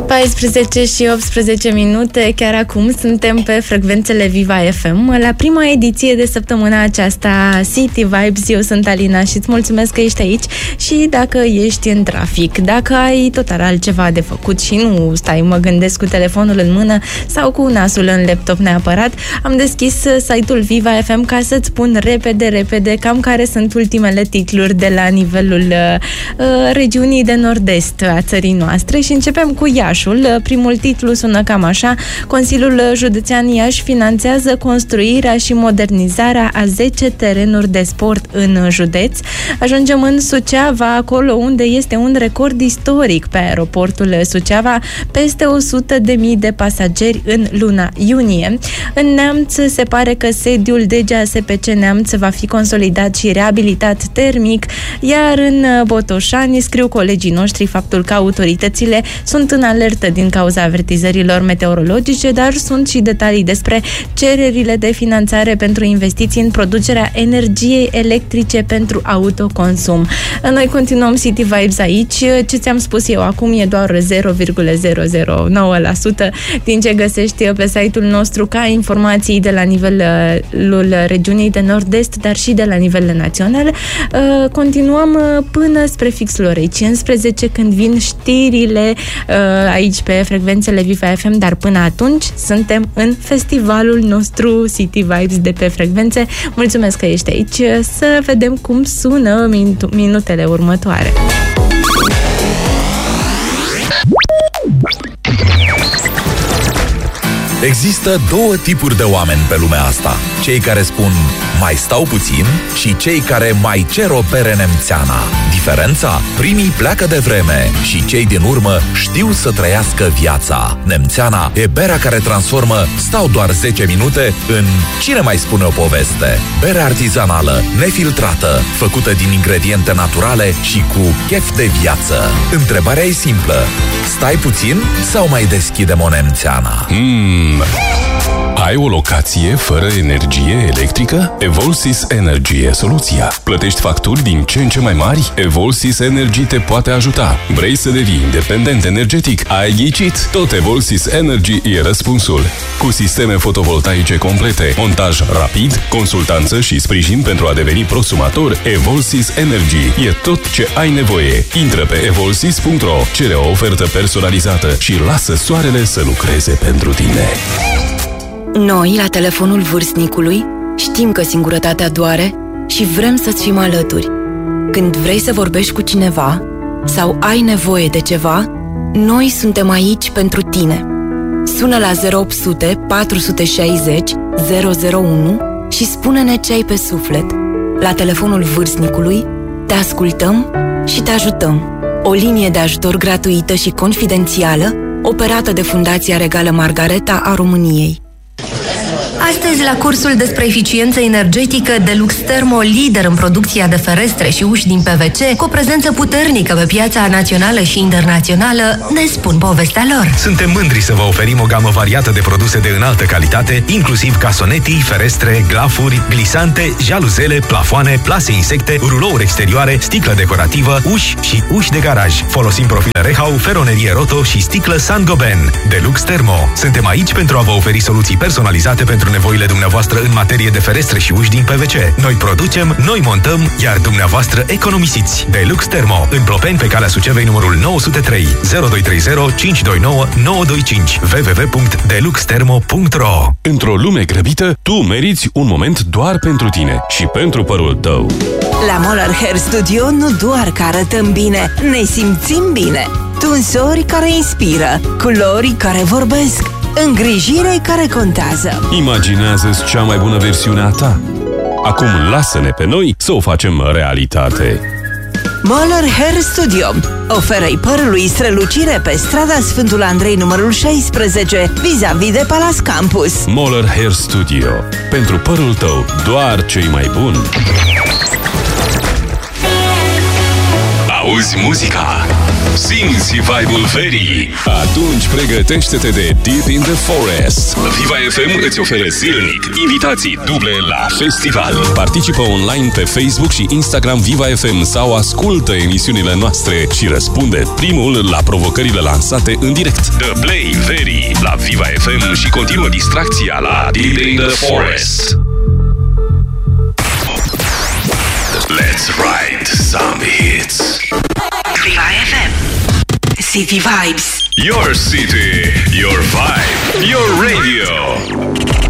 14 și 18 minute, chiar acum suntem pe frecvențele Viva FM, la prima ediție de săptămâna aceasta City Vibes. Eu sunt Alina și îți mulțumesc că ești aici și dacă ești în trafic, dacă ai total altceva de făcut și nu stai, mă gândesc, cu telefonul în mână sau cu nasul în laptop neapărat, am deschis site-ul Viva FM ca să-ți spun repede cam care sunt ultimele titluri de la nivelul regiunii de nord-est a țării noastre și începem cu Iașul. Primul titlu sună cam așa: Consiliul Județean Iași finanțează construirea și modernizarea a 10 terenuri de sport în județ. Ajungem în Suceava, acolo unde este un record istoric pe aeroportul Suceava, peste 100.000 de pasageri în luna iunie. În Neamț se pare că sediul DGASPC Neamț va fi consolidat și reabilitat termic, iar în Botoșani scriu colegii noștri faptul că autoritățile sunt în alertă din cauza avertizărilor meteorologice, dar sunt și detalii despre cererile de finanțare pentru investiții în producerea energiei electrice pentru autoconsum. Noi continuăm City Vibes aici. Ce ți-am spus eu acum e doar 0,009% din ce găsești pe site-ul nostru ca informații de la nivelul regiunii de nord-est, dar și de la nivel național. Continuăm până spre fixul orei 15, când vin știrile aici pe frecvențele Viva FM, dar până atunci suntem în festivalul nostru City Vibes de pe frecvențe. Mulțumesc că ești aici. Să vedem cum sună minutele următoare. Există două tipuri de oameni pe lumea asta: cei care spun mai stau puțin și cei care mai cer o bere nemțeana. Diferența? Primii pleacă de vreme și cei din urmă știu să trăiască viața. Nemțeana e berea care transformă stau doar 10 minute în cine mai spune o poveste. Bere artizanală, nefiltrată, făcută din ingrediente naturale și cu chef de viață. Întrebarea e simplă: stai puțin sau mai deschidem o nemțeana? Ai o locație fără energie electrică? Evolsys Energy e soluția. Plătești facturi din ce în ce mai mari? Evolsys Energy te poate ajuta. Vrei să devii independent energetic? Ai ghicit! Tot Evolsys Energy e răspunsul. Cu sisteme fotovoltaice complete, montaj rapid, consultanță și sprijin pentru a deveni prosumator, Evolsys Energy e tot ce ai nevoie. Intră pe evolsys.ro, cere o ofertă personalizată și lasă soarele să lucreze pentru tine. Noi, la telefonul vârstnicului, știm că singurătatea doare și vrem să-ți fim alături. Când vrei să vorbești cu cineva sau ai nevoie de ceva, noi suntem aici pentru tine. Sună la 0800 460 001 și spune-ne ce ai pe suflet. La telefonul vârstnicului te ascultăm și te ajutăm. O linie de ajutor gratuită și confidențială, operată de Fundația Regală Margareta a României. Astăzi, la cursul despre eficiență energetică, Delux Thermo, lider în producția de ferestre și uși din PVC, cu o prezență puternică pe piața națională și internațională, ne spun povestea lor. Suntem mândri să vă oferim o gamă variată de produse de înaltă calitate, inclusiv casonetii, ferestre, glafuri, glisante, jaluzele, plafoane, plase insecte, rulouri exterioare, sticlă decorativă, uși și uși de garaj. Folosim profile Rehau, feronerie Roto și sticlă Saint-Gobain. Delux Thermo. Suntem aici pentru a vă oferi soluții personalizate pentru nevoile dumneavoastră în materie de ferestre și uși din PVC. Noi producem, noi montăm, iar dumneavoastră economisiți. Delux Thermo, în Plopeni, pe calea Sucevei, numărul 903, 0230 529 925, www.deluxthermo.ro. Într-o lume grăbită, tu meriți un moment doar pentru tine și pentru părul tău. La Molar Hair Studio nu doar că arătăm bine, ne simțim bine. Tunsori care inspiră, culori care vorbesc, îngrijire care contează. Imaginează-ți cea mai bună versiune a ta. Acum lasă-ne pe noi să o facem realitate. Molar Hair Studio oferă-i părului strălucire pe strada Sfântul Andrei numărul 16, vis-a-vis de Palace Campus. Molar Hair Studio. Pentru părul tău, doar cei mai buni. Auzi muzica Simți vibe-ul verii? Atunci pregătește-te de Deep in the Forest. Viva FM îți oferă zilnic invitații duble la festival. Participă online pe Facebook și Instagram Viva FM sau ascultă emisiunile noastre și răspunde primul la provocările lansate în direct. The Play verii la Viva FM și continuă distracția la Deep in the Forest. Let's ride some hits. Viva FM. City Vibes. Your city, your vibe, your radio.